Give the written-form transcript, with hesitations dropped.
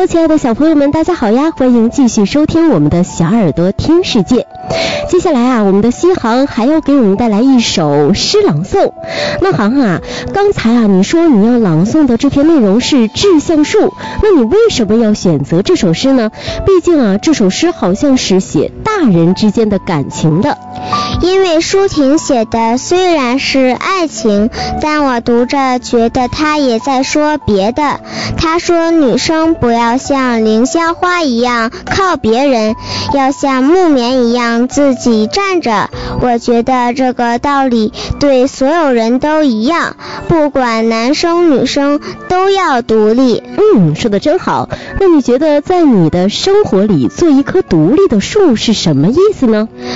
Hello， 亲爱的小朋友们，大家好呀！欢迎继续收听我们的小耳朵听世界。接下来啊，我们的西航还要给我们带来一首诗朗诵。那航啊，刚才啊，你说你要朗诵的这篇内容是志向树，那你为什么要选择这首诗呢？毕竟啊，这首诗好像是写大人之间的感情的。 因为舒婷写的虽然是爱情，但我读着觉得她也在说别的。她说女生不要像凌香花一样靠别人，要像木棉一样自己站着。我觉得这个道理对所有人都一样，不管男生女生都要独立。 说得真好。那你觉得在你的生活里做一棵独立的树是什么意思呢？